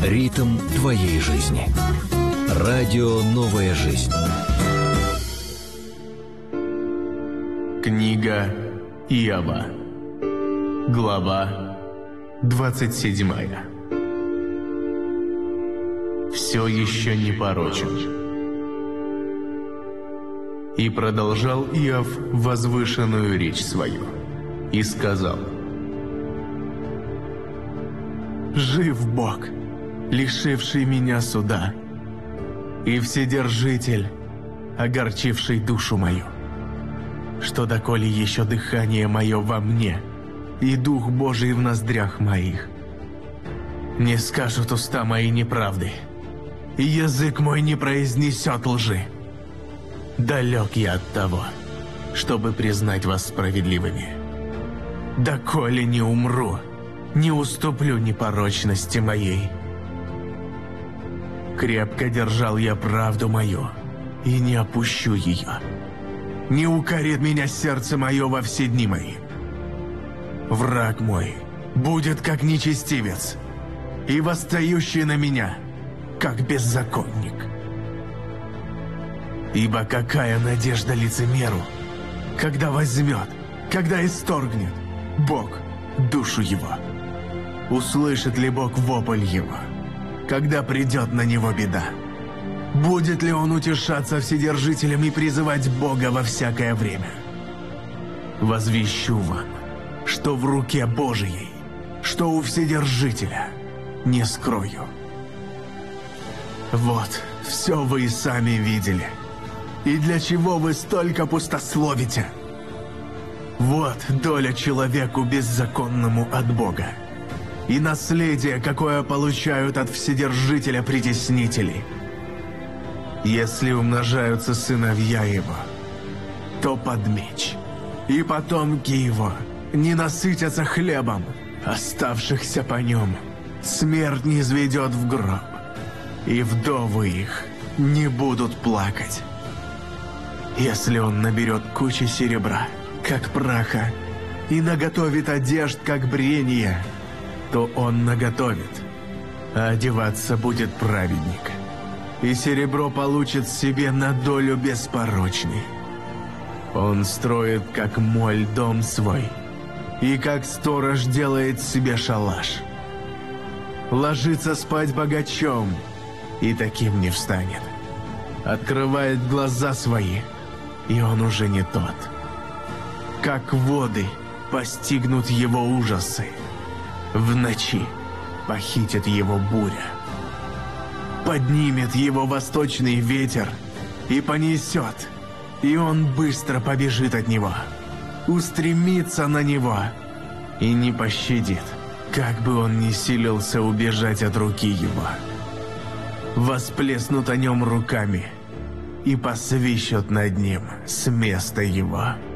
Ритм твоей жизни. Радио «Новая жизнь». Книга Иова. Глава 27. Все еще не порочен. И продолжал Иов возвышенную речь свою, и сказал: «Жив Бог, лишивший меня суда, и Вседержитель, огорчивший душу мою, что доколе еще дыхание мое во мне, и Дух Божий в ноздрях моих. Не скажут уста мои неправды, и язык мой не произнесет лжи. Далек я от того, чтобы признать вас справедливыми. Доколе не умру, не уступлю непорочности моей. Крепко держал я правду мою, и не опущу ее. Не укорит меня сердце мое во все дни мои. Враг мой будет как нечестивец, и восстающий на меня, как беззаконник. Ибо какая надежда лицемеру, когда возьмет, когда исторгнет Бог душу его? Услышит ли Бог вопль его, когда придет на него беда? Будет ли он утешаться Вседержителем и призывать Бога во всякое время? Возвещу вам, что в руке Божией, что у Вседержителя, не скрою. Вот, все вы и сами видели. И для чего вы столько пустословите? Вот доля человеку беззаконному от Бога, и наследие, какое получают от Вседержителя притеснители. Если умножаются сыновья его, то под меч, и потомки его не насытятся хлебом, оставшихся по нем смерть не низведет в гроб, и вдовы их не будут плакать. Если он наберет кучи серебра, как праха, и наготовит одежд, как брение, то он наготовит, а одеваться будет праведник, и серебро получит себе на долю беспорочный. Он строит, как моль, дом свой, и как сторож делает себе шалаш. Ложится спать богачом, и таким не встанет. Открывает глаза свои, и он уже не тот. Как воды постигнут его ужасы, в ночи похитит его буря. Поднимет его восточный ветер и понесет, и он быстро побежит от него, устремится на него и не пощадит, как бы он ни силился убежать от руки его. Восплеснут о нем руками и посвищут над ним с места его.